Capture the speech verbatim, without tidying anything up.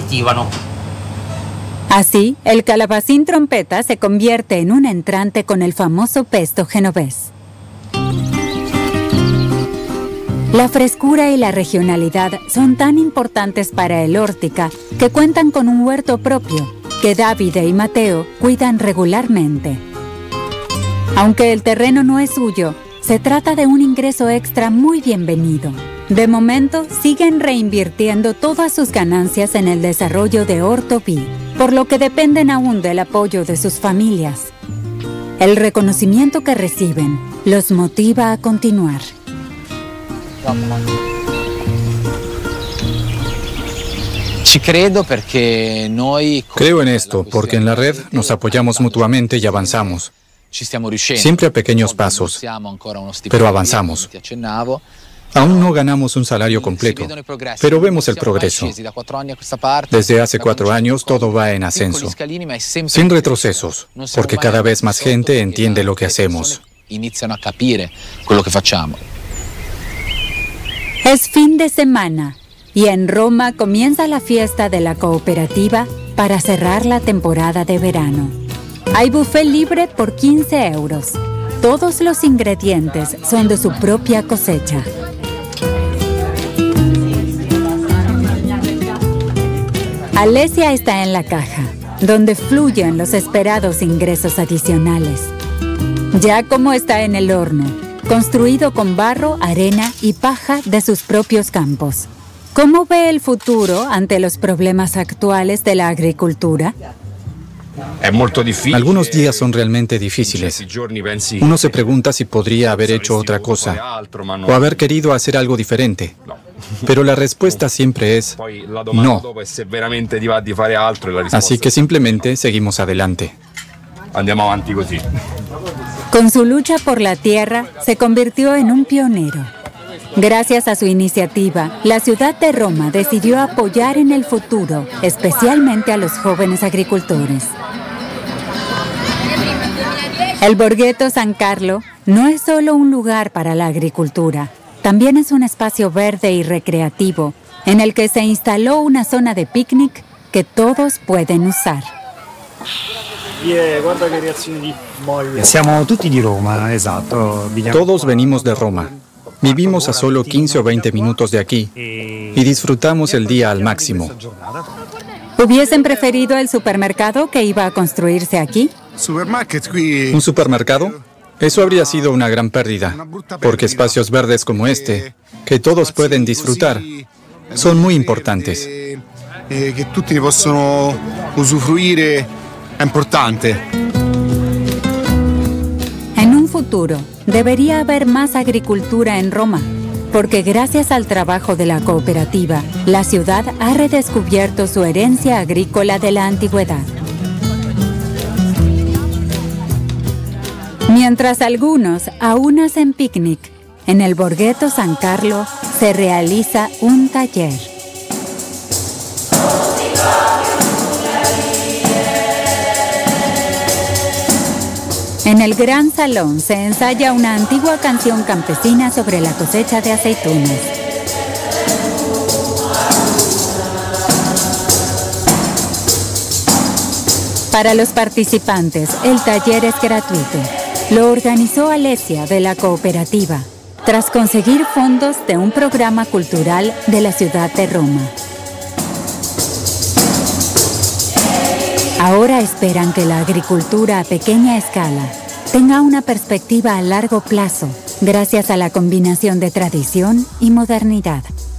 divertivano. Así, el calabacín trompeta se convierte en un entrante con el famoso pesto genovés. La frescura y la regionalidad son tan importantes para el Órtica que cuentan con un huerto propio que Davide y Matteo cuidan regularmente. Aunque el terreno no es suyo, se trata de un ingreso extra muy bienvenido. De momento, siguen reinvirtiendo todas sus ganancias en el desarrollo de Orto B, por lo que dependen aún del apoyo de sus familias. El reconocimiento que reciben los motiva a continuar. Creo en esto porque en la red nos apoyamos mutuamente y avanzamos. Siempre a pequeños pasos, pero avanzamos. Aún no ganamos un salario completo, pero vemos el progreso. Desde hace cuatro años todo va en ascenso, sin retrocesos, porque cada vez más gente entiende lo que hacemos. Es fin de semana y en Roma comienza la fiesta de la cooperativa para cerrar la temporada de verano. Hay buffet libre por quince euros. Todos los ingredientes son de su propia cosecha. Alessia está en la caja, donde fluyen los esperados ingresos adicionales. Giacomo está en el horno, construido con barro, arena y paja de sus propios campos. ¿Cómo ve el futuro ante los problemas actuales de la agricultura? Algunos días son realmente difíciles. Uno se pregunta si podría haber hecho otra cosa o haber querido hacer algo diferente. Pero la respuesta siempre es no. Así que simplemente seguimos adelante. Con su lucha por la tierra, se convirtió en un pionero. Gracias a su iniciativa, la ciudad de Roma decidió apoyar en el futuro, especialmente a los jóvenes agricultores. El Borghetto San Carlo no es solo un lugar para la agricultura, también es un espacio verde y recreativo en el que se instaló una zona de picnic que todos pueden usar. Todos venimos de Roma. Vivimos a solo quince o veinte minutos de aquí y disfrutamos el día al máximo. ¿Hubiesen preferido el supermercado que iba a construirse aquí? ¿Un supermercado? Eso habría sido una gran pérdida, porque espacios verdes como este, que todos pueden disfrutar, son muy importantes. Que tutti ne possono usufruire è importante. En un futuro, debería haber más agricultura en Roma, porque gracias al trabajo de la cooperativa, la ciudad ha redescubierto su herencia agrícola de la antigüedad. Mientras algunos aún hacen picnic, en el Borghetto San Carlo se realiza un taller. En el gran salón se ensaya una antigua canción campesina sobre la cosecha de aceitunas. Para los participantes, el taller es gratuito. Lo organizó Alessia de la cooperativa, tras conseguir fondos de un programa cultural de la ciudad de Roma. Ahora esperan que la agricultura a pequeña escala tenga una perspectiva a largo plazo, gracias a la combinación de tradición y modernidad.